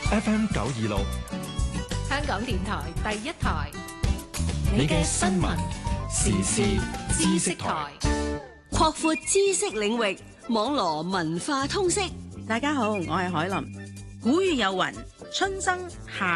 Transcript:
FM 926， 香港電台第一台， 你嘅新聞時事知識台， 擴闊知識領域，網羅文化通識。 大家好，我係海林。古語有云：春生夏